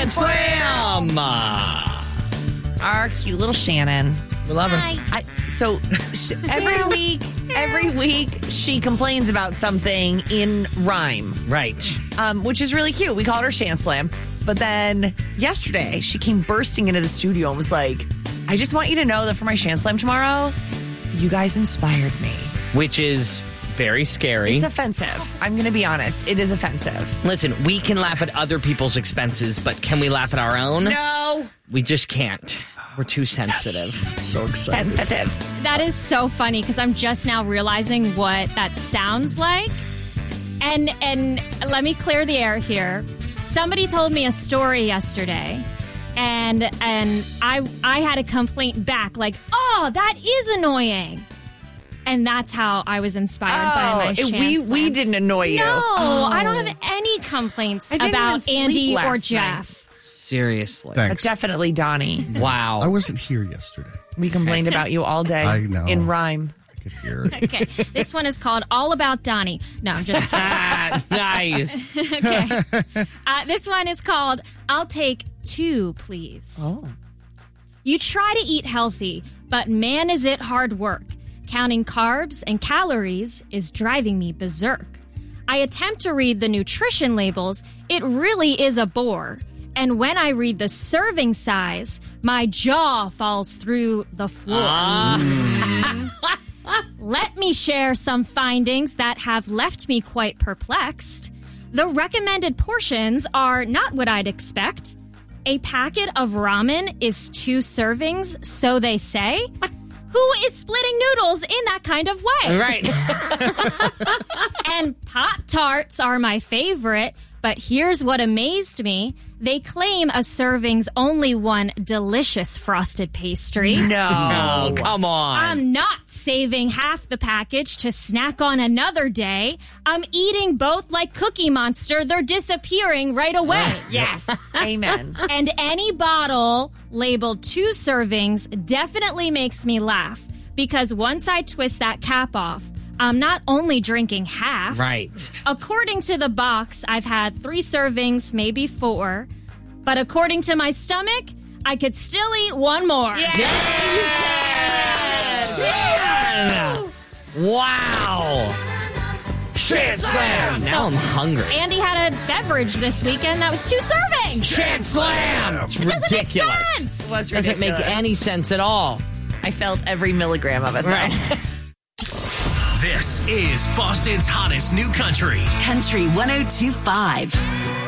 Chant Slam! Our cute little Shannon. We love her. Every week, she complains about something in rhyme. Right. Which is really cute. We called her Chant Slam. But then yesterday, she came bursting into the studio and was like, I just want you to know that for my Chant Slam tomorrow, you guys inspired me. Which is very scary. It's offensive. I'm going to be honest. It is offensive. Listen, we can laugh at other people's expenses, but can we laugh at our own? No. We just can't. We're too sensitive. Yes. So excited. Sensitive. That is so funny because I'm just now realizing what that sounds like. And let me clear the air here. Somebody told me a story yesterday, and I had a complaint back like, oh, that is annoying. And that's how I was inspired by my Chant Slam. We didn't annoy you. No, I don't have any complaints about Andy or Jeff. Seriously. Thanks. Definitely Donnie. Wow. I wasn't here yesterday. We complained about you all day. I know. In rhyme. I could hear it. Okay, this one is called All About Donnie. No, I'm just Nice. okay. This one is called I'll Take 2, Please. Oh. You try to eat healthy, but man, is it hard work. Counting carbs and calories is driving me berserk. I attempt to read the nutrition labels. It really is a bore. And when I read the serving size, my jaw falls through the floor. Let me share some findings that have left me quite perplexed. The recommended portions are not what I'd expect. A packet of ramen is 2 servings, so they say. Who is splitting noodles in that kind of way? Right. And Pop-Tarts are my favorite, but here's what amazed me. They claim a serving's only one delicious frosted pastry. No, come on. I'm not saving half the package to snack on another day. I'm eating both like Cookie Monster. They're disappearing right away. Yes. Amen. And any bottle labeled 2 servings definitely makes me laugh because once I twist that cap off, I'm not only drinking half. Right. According to the box, I've had 3 servings, maybe 4. But according to my stomach, I could still eat 1 more. Yes! Wow. Chant Slam. Now I'm hungry. Andy had a beverage this weekend that was 2 servings. Chant Slam. It's ridiculous. Doesn't make sense. It was Doesn't make ridiculous. any sense at all. I felt every milligram of it. Though. Right. This is Boston's hottest new country. Country 102.5.